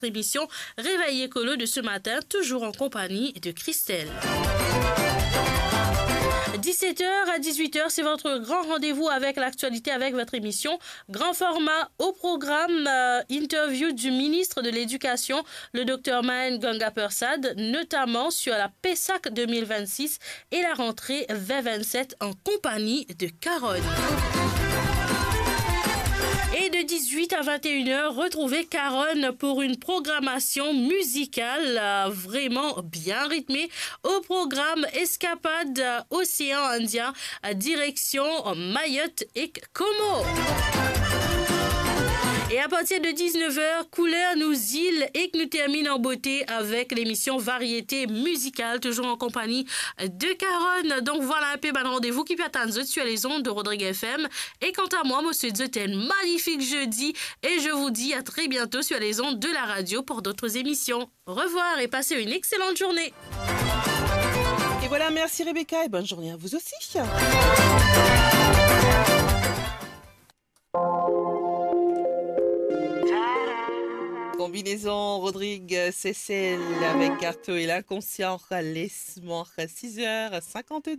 émission Réveil écolo de ce matin, toujours en compagnie de Christelle. 17h à 18h, c'est votre grand rendez-vous avec l'actualité, avec votre émission Grand Format. Au programme, interview du ministre de l'Éducation, le Dr Mahen Ganga Persad, notamment sur la PESAC 2026 et la rentrée 2027 en compagnie de Caronne. Et de 18 à 21h, retrouvez Caronne pour une programmation musicale vraiment bien rythmée. Au programme Escapade Océan Indien, direction Mayotte et Como. Et à partir de 19h, couleur nous îles et que nous terminons en beauté avec l'émission Variété musicale, toujours en compagnie de Caronne. Donc voilà un peu mon rendez-vous qui peut attendre sur les ondes de Rodrigue FM. Et quant à moi, monsieur c'était un magnifique jeudi et je vous dis à très bientôt sur les ondes de la radio pour d'autres émissions. Au revoir et passez une excellente journée. Et voilà, merci Rebecca et bonne journée à vous aussi. Combinaison Rodrigue Cécile avec Carto et l'inconscient, laisse-moi 6h52.